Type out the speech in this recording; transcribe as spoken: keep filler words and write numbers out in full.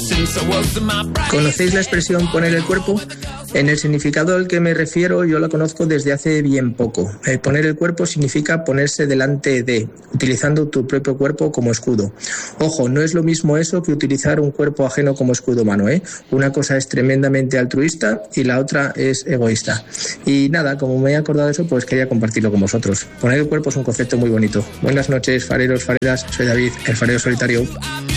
¿Conocéis la expresión poner el cuerpo? En el significado al que me refiero yo la conozco desde hace bien poco. El poner el cuerpo significa ponerse delante de, utilizando tu propio cuerpo como escudo. Ojo, no es lo mismo eso que utilizar un cuerpo ajeno como escudo humano, ¿eh? Una cosa es tremendamente altruista y la otra es egoísta. Y nada, como me he acordado de eso, pues quería compartirlo con vosotros. Poner el cuerpo es un concepto muy bonito. Buenas noches, fareros, fareras. Soy David, el farero solitario.